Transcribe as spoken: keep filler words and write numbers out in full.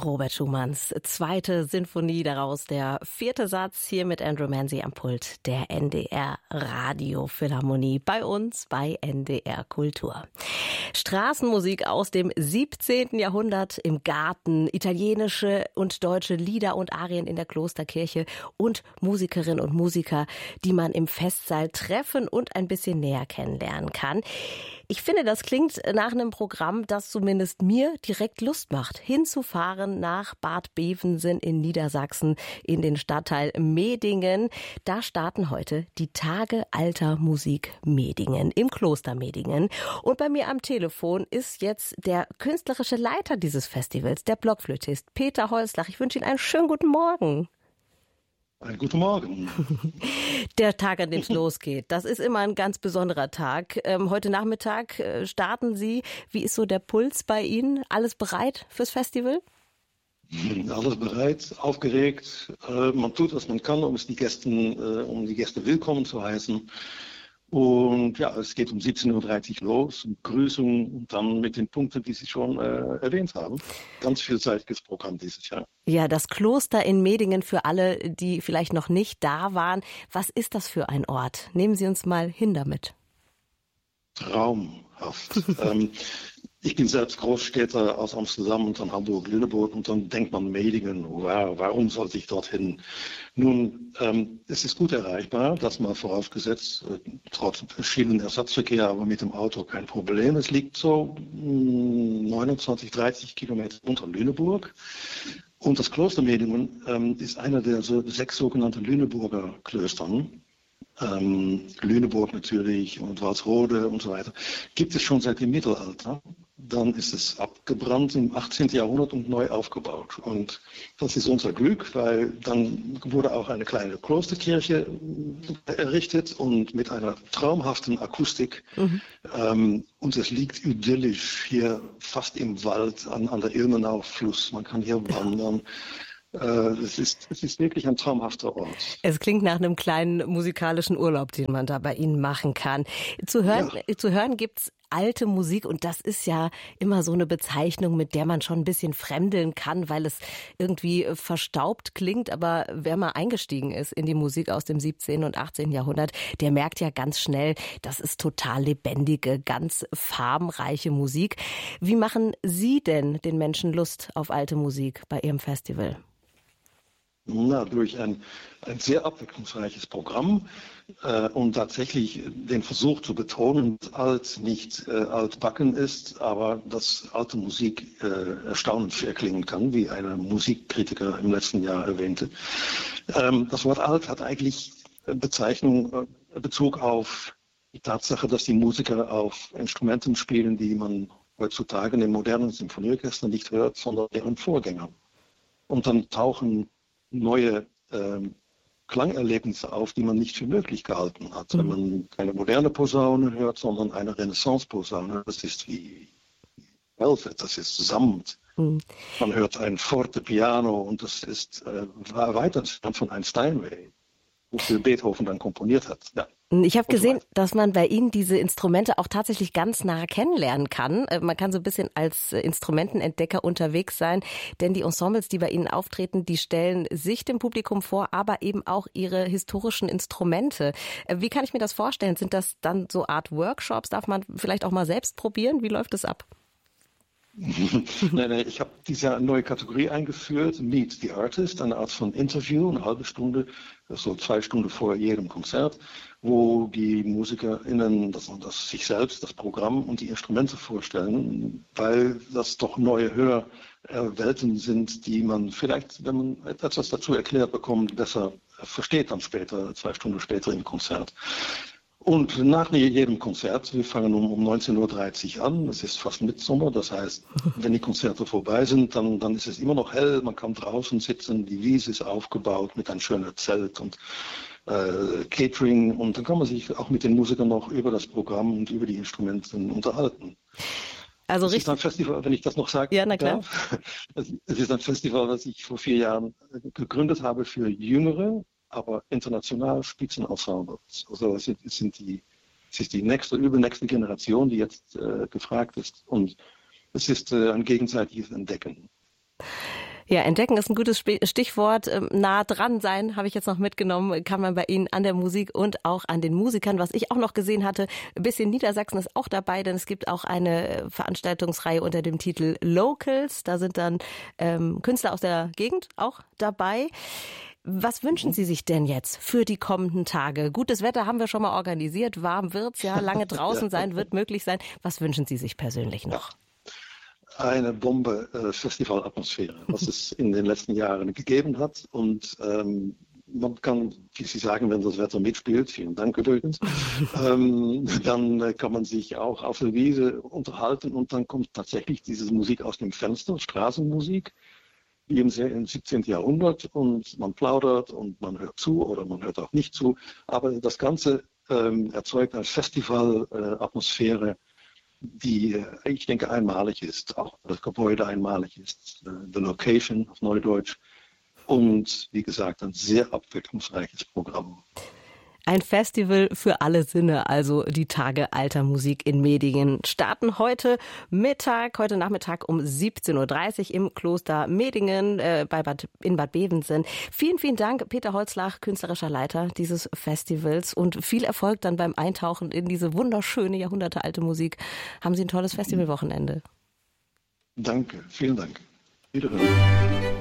Robert Schumanns zweite Sinfonie, daraus der vierte Satz, hier mit Andrew Manzi am Pult der N D R Radiophilharmonie bei uns bei N D R Kultur. Straßenmusik aus dem siebzehnten Jahrhundert im Garten, italienische und deutsche Lieder und Arien in der Klosterkirche und Musikerinnen und Musiker, die man im Festsaal treffen und ein bisschen näher kennenlernen kann. Ich finde, das klingt nach einem Programm, das zumindest mir direkt Lust macht, hinzufahren nach Bad Bevensen in Niedersachsen in den Stadtteil Medingen. Da starten heute die Tage alter Musik Medingen im Kloster Medingen. Und bei mir am Telefon ist jetzt der künstlerische Leiter dieses Festivals, der Blockflötist Peter Holzlach. Ich wünsche Ihnen einen schönen guten Morgen. Einen guten Morgen. Der Tag, an dem es losgeht, das ist immer ein ganz besonderer Tag. Ähm, heute Nachmittag äh, starten Sie. Wie ist so der Puls bei Ihnen? Alles bereit fürs Festival? Alles bereit, aufgeregt. Äh, man tut, was man kann, um es die Gästen, äh, um die Gäste willkommen zu heißen. Und ja, es geht um siebzehn Uhr dreißig los, Begrüßung und dann mit den Punkten, die Sie schon äh, erwähnt haben. Ganz vielseitiges Programm dieses Jahr. Ja, das Kloster in Medingen für alle, die vielleicht noch nicht da waren. Was ist das für ein Ort? Nehmen Sie uns mal hin damit. Traumhaft. ähm, ich bin selbst Großstädter aus Amsterdam und dann Hamburg, Lüneburg und dann denkt man Medingen, wow, warum sollte ich dorthin? Nun, ähm, es ist gut erreichbar, das mal vorausgesetzt, äh, trotz verschiedenen Ersatzverkehr, aber mit dem Auto kein Problem. Es liegt so mh, neunundzwanzig, dreißig Kilometer unter Lüneburg. Und das Kloster Medingen ähm, ist einer der so, sechs sogenannten Lüneburger Klöstern. Ähm, Lüneburg natürlich und Walsrode und so weiter, gibt es schon seit dem Mittelalter. Dann ist es abgebrannt im achtzehnten Jahrhundert und neu aufgebaut. Und das ist unser Glück, weil dann wurde auch eine kleine Klosterkirche errichtet und mit einer traumhaften Akustik. Mhm. Ähm, und es liegt idyllisch hier fast im Wald an, an der Ilmenau-Fluss. Man kann hier wandern. Es ist, es ist wirklich ein traumhafter Ort. Es klingt nach einem kleinen musikalischen Urlaub, den man da bei Ihnen machen kann. Zu hören, ja. zu hören gibt's alte Musik und das ist ja immer so eine Bezeichnung, mit der man schon ein bisschen fremdeln kann, weil es irgendwie verstaubt klingt. Aber wer mal eingestiegen ist in die Musik aus dem siebzehnten und achtzehnten Jahrhundert, der merkt ja ganz schnell, das ist total lebendige, ganz farbenreiche Musik. Wie machen Sie denn den Menschen Lust auf alte Musik bei Ihrem Festival? Na, durch ein, ein sehr abwechslungsreiches Programm äh, und tatsächlich den Versuch zu betonen, dass alt nicht äh, altbacken ist, aber dass alte Musik äh, erstaunlich erklingen kann, wie eine Musikkritiker im letzten Jahr erwähnte. Ähm, das Wort alt hat eigentlich Bezeichnung, äh, Bezug auf die Tatsache, dass die Musiker auf Instrumenten spielen, die man heutzutage in den modernen Symphonieorchestern nicht hört, sondern deren Vorgänger. Und dann tauchen neue ähm, Klangerlebnisse auf, die man nicht für möglich gehalten hat. Mhm. Wenn man keine moderne Posaune hört, sondern eine Renaissance-Posaune, das ist wie Velvet, das ist Samt. Mhm. Man hört ein Fortepiano und das ist äh, weit entfernt von einem Steinway, wofür Beethoven dann komponiert hat. Ja. Ich habe gesehen, dass man bei Ihnen diese Instrumente auch tatsächlich ganz nah kennenlernen kann. Man kann so ein bisschen als Instrumentenentdecker unterwegs sein, denn die Ensembles, die bei Ihnen auftreten, die stellen sich dem Publikum vor, aber eben auch ihre historischen Instrumente. Wie kann ich mir das vorstellen? Sind das dann so Art Workshops? Darf man vielleicht auch mal selbst probieren? Wie läuft das ab? nein, nein, ich habe diese neue Kategorie eingeführt, Meet the Artist, eine Art von Interview, eine halbe Stunde, so zwei Stunden vor jedem Konzert, wo die MusikerInnen das, das sich selbst, das Programm und die Instrumente vorstellen, weil das doch neue Hörwelten sind, die man vielleicht, wenn man etwas dazu erklärt bekommt, besser versteht dann später, zwei Stunden später im Konzert. Und nach jedem Konzert, wir fangen um, um neunzehn Uhr dreißig an, es ist fast Mitsommer, das heißt, wenn die Konzerte vorbei sind, dann, dann ist es immer noch hell, man kann draußen sitzen, die Wiese ist aufgebaut mit einem schönen Zelt und äh, Catering und dann kann man sich auch mit den Musikern noch über das Programm und über die Instrumente unterhalten. Also es ist ein Festival, wenn ich das noch sagen ja, na klar. darf, es ist ein Festival, das ich vor vier Jahren gegründet habe für Jüngere, aber international Spitzenensembles. Also es sind die, es ist die nächste, übernächste Generation, die jetzt äh, gefragt ist. Und es ist äh, ein gegenseitiges Entdecken. Ja, entdecken ist ein gutes Stichwort. Nah dran sein, habe ich jetzt noch mitgenommen, kann man bei Ihnen an der Musik und auch an den Musikern. Was ich auch noch gesehen hatte, ein bisschen Niedersachsen ist auch dabei, denn es gibt auch eine Veranstaltungsreihe unter dem Titel Locals. Da sind dann ähm, Künstler aus der Gegend auch dabei. Was wünschen Sie sich denn jetzt für die kommenden Tage? Gutes Wetter haben wir schon mal organisiert, warm wird's, ja, lange draußen sein wird möglich sein. Was wünschen Sie sich persönlich noch? Eine Bombe äh, Festivalatmosphäre, was es in den letzten Jahren gegeben hat. Und ähm, man kann, wie Sie sagen, wenn das Wetter mitspielt, vielen Dank übrigens, ähm, dann äh, kann man sich auch auf der Wiese unterhalten und dann kommt tatsächlich diese Musik aus dem Fenster, Straßenmusik, wie im siebzehnten Jahrhundert, und man plaudert und man hört zu oder man hört auch nicht zu. Aber das Ganze ähm, erzeugt eine Festivalatmosphäre, äh, die, äh, ich denke, einmalig ist. Auch das Gebäude einmalig ist, äh, the location auf Neudeutsch. Und wie gesagt, ein sehr abwechslungsreiches Programm. Ein Festival für alle Sinne, also die Tage alter Musik in Medingen starten heute Mittag, heute Nachmittag um siebzehn Uhr dreißig im Kloster Medingen äh, bei Bad, in Bad Bevensen. Vielen, vielen Dank, Peter Holzlach, künstlerischer Leiter dieses Festivals, und viel Erfolg dann beim Eintauchen in diese wunderschöne, jahrhundertealte Musik. Haben Sie ein tolles Festivalwochenende. Danke, vielen Dank. Wiederhören.